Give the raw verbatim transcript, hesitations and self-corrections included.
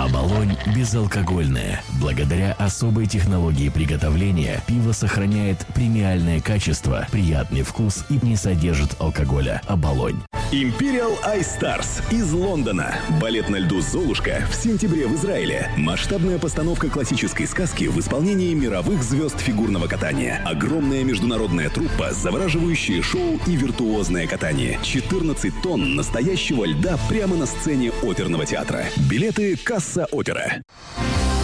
Оболонь безалкогольное. Благодаря особой технологии приготовления пиво сохраняет премиальное качество, приятный вкус и не содержит алкоголя. Оболонь. Imperial Ice Stars из Лондона. Балет на льду «Золушка» в сентябре в Израиле. Масштабная постановка классической сказки в исполнении мировых звезд фигурного катания. Огромная международная труппа, завораживающее шоу и виртуозное катание. четырнадцать тонн настоящего льда прямо на сцене оперного театра. Билеты «Касса Опера».